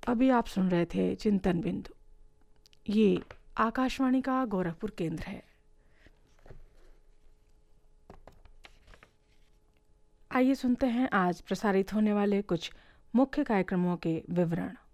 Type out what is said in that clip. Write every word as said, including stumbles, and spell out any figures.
अभी आप सुन रहे थे चिंतन बिंदु। ये आकाशवाणी का गोरखपुर केंद्र है। आइए सुनते हैं आज प्रसारित होने वाले कुछ मुख्य कार्यक्रमों के विवरण।